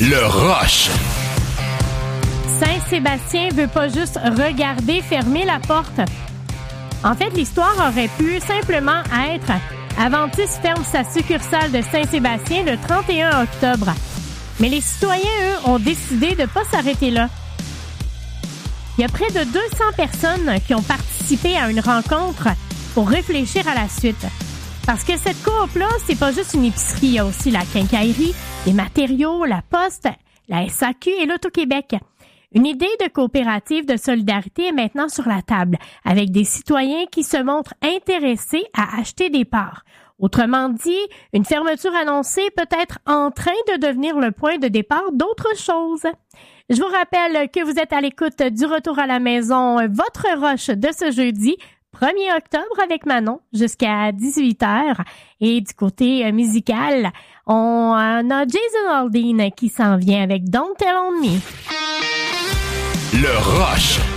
Le Rush. Saint-Sébastien veut pas juste regarder fermer la porte. En fait, l'histoire aurait pu simplement être Aventis ferme sa succursale de Saint-Sébastien le 31 octobre. Mais les citoyens, eux, ont décidé de pas s'arrêter là. Il y a près de 200 personnes qui ont participé à une rencontre pour réfléchir à la suite. Parce que cette coop-là, c'est pas juste une épicerie, il y a aussi la quincaillerie, les matériaux, la poste, la SAQ et l'Auto-Québec. Une idée de coopérative de solidarité est maintenant sur la table, avec des citoyens qui se montrent intéressés à acheter des parts. Autrement dit, une fermeture annoncée peut être en train de devenir le point de départ d'autres choses. Je vous rappelle que vous êtes à l'écoute du Retour à la maison, votre rush de ce jeudi, 1er octobre avec Manon jusqu'à 18h. Et du côté musical, on a Jason Aldean qui s'en vient avec Don't Tell On Me. Le Rush.